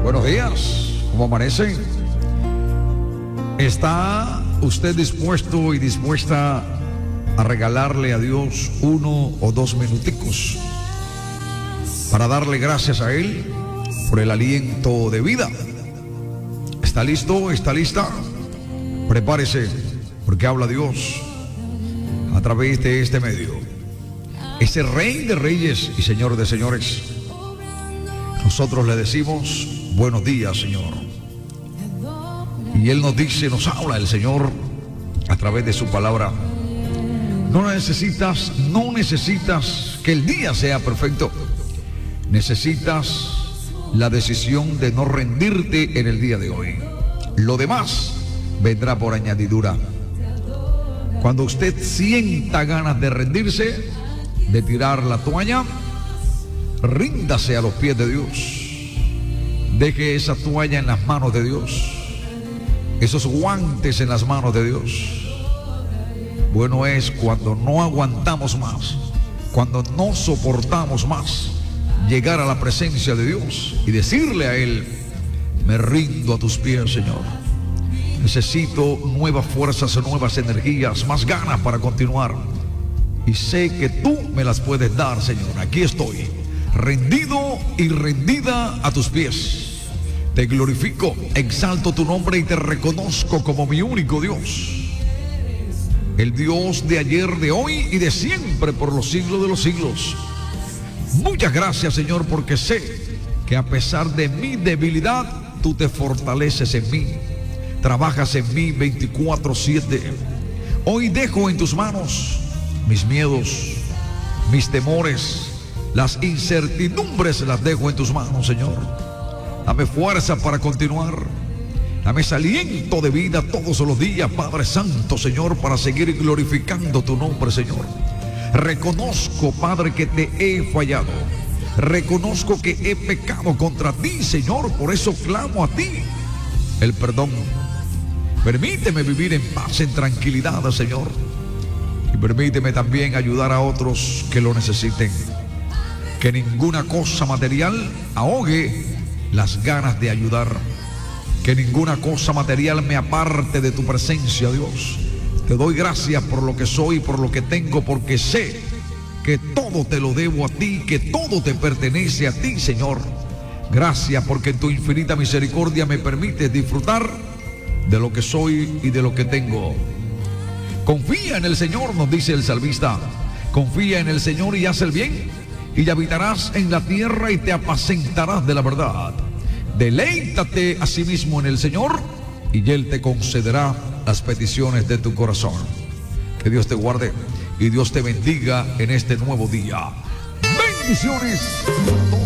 Buenos días, ¿cómo amanecen? ¿Está usted dispuesto y dispuesta a regalarle a Dios 1 o 2 minuticos para darle gracias a Él por el aliento de vida? ¿Está listo? ¿Está lista? Prepárese, porque habla Dios a través de este medio. Ese Rey de Reyes y Señor de Señores. Nosotros le decimos buenos días, Señor. Y Él nos dice, nos habla el Señor a través de su palabra. No necesitas que el día sea perfecto. Necesitas la decisión de no rendirte en el día de hoy. Lo demás vendrá por añadidura. Cuando usted sienta ganas de rendirse, de tirar la toalla, ríndase a los pies de Dios. Deje esa toalla en las manos de Dios, esos guantes en las manos de Dios. Bueno es cuando no aguantamos más, cuando no soportamos más, llegar a la presencia de Dios y decirle a Él: me rindo a tus pies, Señor. Necesito nuevas fuerzas, nuevas energías, más ganas para continuar. Y sé que tú me las puedes dar, Señor. Aquí estoy, rendido y rendida a tus pies. Te glorifico, exalto tu nombre y te reconozco como mi único Dios. El Dios de ayer, de hoy y de siempre, por los siglos de los siglos. Muchas gracias, Señor, porque sé que a pesar de mi debilidad, tú te fortaleces en mí. Trabajas en mí 24/7. Hoy dejo en tus manos mis miedos, mis temores, las incertidumbres las dejo en tus manos, Señor. Dame fuerza para continuar. Dame ese aliento de vida todos los días, Padre Santo, Señor, para seguir glorificando tu nombre, Señor. Reconozco, Padre, que te he fallado. Reconozco que he pecado contra ti, Señor. Por eso clamo a ti el perdón. Permíteme vivir en paz, en tranquilidad, Señor. Y permíteme también ayudar a otros que lo necesiten. Que ninguna cosa material ahogue las ganas de ayudar. Que ninguna cosa material me aparte de tu presencia, Dios. Te doy gracias por lo que soy y por lo que tengo, porque sé que todo te lo debo a ti, que todo te pertenece a ti, Señor. Gracias porque en tu infinita misericordia me permites disfrutar de lo que soy y de lo que tengo. Confía en el Señor, nos dice el salmista. Confía en el Señor y haz el bien, y habitarás en la tierra y te apacentarás de la verdad. Deleítate a sí mismo en el Señor y Él te concederá las peticiones de tu corazón. Que Dios te guarde y Dios te bendiga en este nuevo día. Bendiciones.